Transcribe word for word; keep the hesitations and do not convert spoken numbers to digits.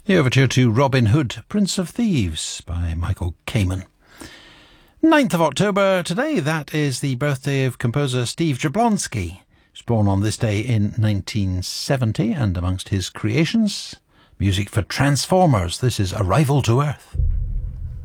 The overture to Robin Hood, Prince of Thieves by Michael Kamen. ninth of October today, that is the birthday of composer Steve Jablonsky. He was born on this day in nineteen seventy, and amongst his creations, music for Transformers. This is Arrival to Earth.